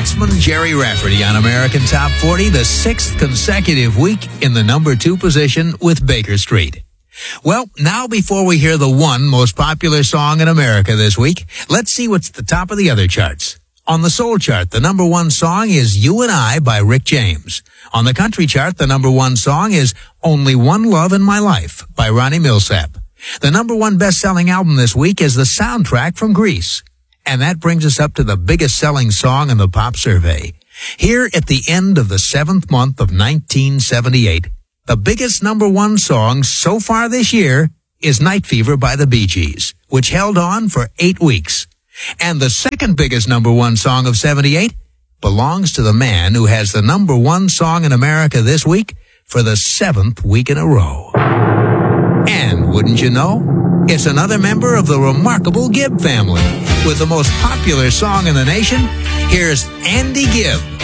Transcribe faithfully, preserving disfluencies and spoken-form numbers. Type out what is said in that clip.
Scotsman Jerry Rafferty on American Top forty, the sixth consecutive week in the number two position with Baker Street. Well, now before we hear the one most popular song in America this week, let's see what's at the top of the other charts. On the soul chart, the number one song is You and I by Rick James. On the country chart, the number one song is Only One Love in My Life by Ronnie Milsap. The number one best-selling album this week is the soundtrack from Grease. And that brings us up to the biggest selling song in the pop survey. Here at the end of the seventh month of nineteen seventy-eight, the biggest number one song so far this year is Night Fever by the Bee Gees, which held on for eight weeks. And the second biggest number one song of seventy-eight belongs to the man who has the number one song in America this week for the seventh week in a row. And wouldn't you know, it's another member of the remarkable Gibb family. With the most popular song in the nation, here's Andy Gibb